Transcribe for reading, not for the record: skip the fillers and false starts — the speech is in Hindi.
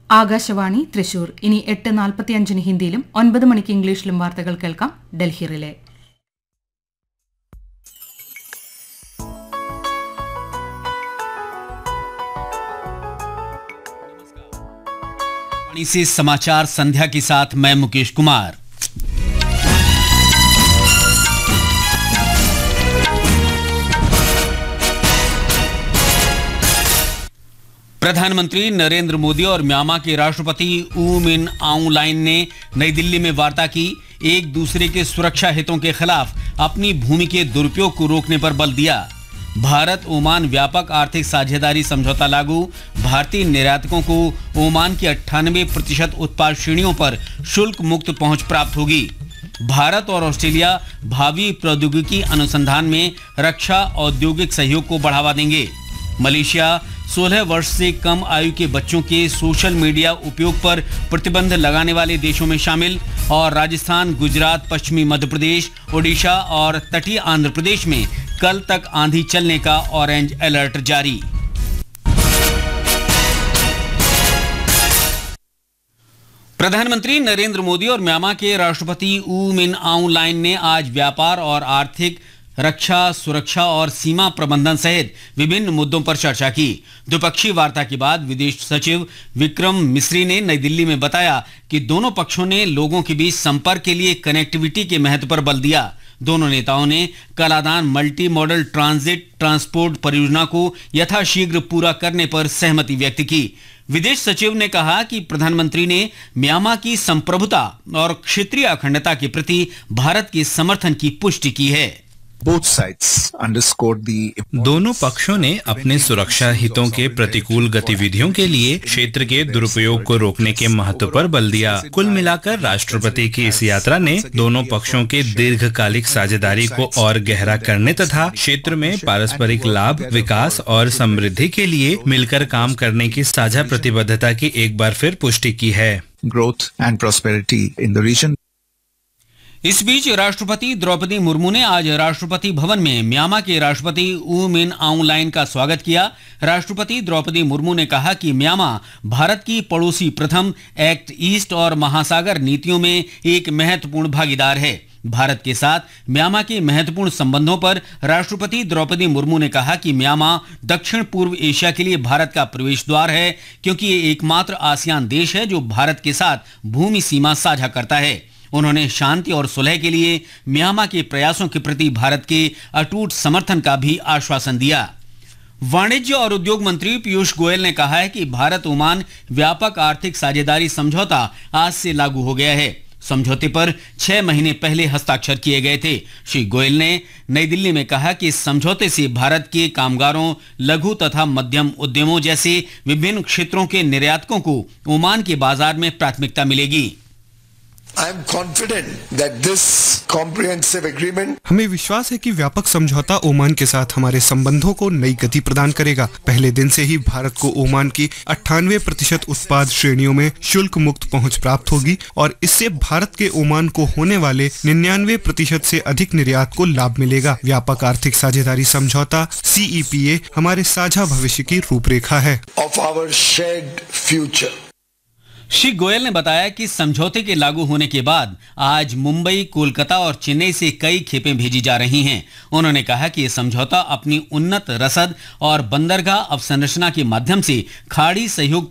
ആകാശവാണി തൃശൂർ. ഇനി 8:45 ഹിന്ദിയിലും 9 മണിക്ക് ഇംഗ്ലീഷിലും വാർത്തകൾ കേൾക്കാം. ഡൽഹി റിലേ. से समाचार संध्या के साथ मैं मुकेश कुमार। प्रधानमंत्री नरेंद्र मोदी और म्यांमार के राष्ट्रपति ऊ मिन आउंग लाइन ने नई दिल्ली में वार्ता की। एक दूसरे के सुरक्षा हितों के खिलाफ अपनी भूमि के दुरुपयोग को रोकने पर बल दिया। भारत ओमान व्यापक आर्थिक साझेदारी समझौता लागू। भारतीय निर्यातकों को ओमान की 98% उत्पाद श्रेणियों पर शुल्क मुक्त पहुंच प्राप्त होगी। भारत और ऑस्ट्रेलिया भावी प्रौद्योगिकी अनुसंधान में रक्षा औद्योगिक सहयोग को बढ़ावा देंगे। मलेशिया 16 वर्ष से कम आयु के बच्चों के सोशल मीडिया उपयोग पर प्रतिबंध लगाने वाले देशों में शामिल। और राजस्थान, गुजरात, पश्चिमी मध्य प्रदेश, ओडिशा और तटीय आंध्र प्रदेश में कल तक आंधी चलने का ऑरेंज अलर्ट जारी। प्रधानमंत्री नरेंद्र मोदी और म्यांमार के राष्ट्रपति ऊ मिन आउंग लाइन ने आज व्यापार और आर्थिक, रक्षा, सुरक्षा और सीमा प्रबंधन सहित विभिन्न मुद्दों पर चर्चा की। द्विपक्षीय वार्ता के बाद विदेश सचिव विक्रम मिस्री ने नई दिल्ली में बताया कि दोनों पक्षों ने लोगों के बीच संपर्क के लिए कनेक्टिविटी के महत्व पर बल दिया। दोनों नेताओं ने Kaladan multi modal transit transport परियोजना को यथाशीघ्र पूरा करने पर सहमति व्यक्त की। विदेश सचिव ने कहा कि प्रधानमंत्री ने म्यांमार की संप्रभुता और क्षेत्रीय अखंडता के प्रति भारत के समर्थन की पुष्टि की है। दोनों पक्षों ने अपने सुरक्षा हितों के प्रतिकूल गतिविधियों के लिए क्षेत्र के दुरुपयोग को रोकने के महत्व पर बल दिया। कुल मिलाकर राष्ट्रपति की इस यात्रा ने दोनों पक्षों के दीर्घकालिक साझेदारी को और गहरा करने तथा क्षेत्र में पारस्परिक लाभ, विकास और समृद्धि के लिए मिलकर काम करने की साझा प्रतिबद्धता की एक बार फिर पुष्टि की है। Growth and prosperity in the reason. इस बीच राष्ट्रपति द्रौपदी मुर्मू ने आज राष्ट्रपति भवन में म्यांमार के राष्ट्रपति ऊ मिन आउंग लाइन का स्वागत किया। राष्ट्रपति द्रौपदी मुर्मू ने कहा कि म्यांमार भारत की पड़ोसी प्रथम, एक्ट ईस्ट और महासागर नीतियों में एक महत्वपूर्ण भागीदार है। भारत के साथ म्यांमार के महत्वपूर्ण संबंधों पर राष्ट्रपति द्रौपदी मुर्मू ने कहा कि म्यांमार दक्षिण पूर्व एशिया के लिए भारत का प्रवेश द्वार है, क्योंकि ये एकमात्र आसियान देश है जो भारत के साथ भूमि सीमा साझा करता है। उन्होंने शांति और सुलह के लिए म्यांमार के प्रयासों के प्रति भारत के अटूट समर्थन का भी आश्वासन दिया। वाणिज्य और उद्योग मंत्री पीयूष गोयल ने कहा है कि भारत ओमान व्यापक आर्थिक साझेदारी समझौता आज से लागू हो गया है। समझौते पर 6 महीने पहले हस्ताक्षर किए गए थे। श्री गोयल ने नई दिल्ली में कहा कि इस समझौते से भारत के कामगारों, लघु तथा मध्यम उद्यमों जैसे विभिन्न क्षेत्रों के निर्यातकों को ओमान के बाजार में प्राथमिकता मिलेगी। I am confident that this comprehensive agreement हमें विश्वास है कि व्यापक समझौता ओमान के साथ हमारे संबंधों को नई गति प्रदान करेगा। पहले दिन से ही भारत को ओमान की 98% उत्पाद श्रेणियों में शुल्क मुक्त पहुंच प्राप्त होगी और इससे भारत के ओमान को होने वाले 99% से अधिक निर्यात को लाभ मिलेगा। व्यापक आर्थिक साझेदारी समझौता CEPA हमारे साझा भविष्य की रूपरेखा है। of our shared future. Shri Goyal ने बताया कि समझौते के लागू होने के बाद आज मुंबई, कोलकाता और चेन्नई से कई खेपें भेजी जा रही हैं। उन्होंने कहा कि यह समझौता अपनी उन्नत रसद और बंदरगाह अवसंरचना के माध्यम से खाड़ी सहयोग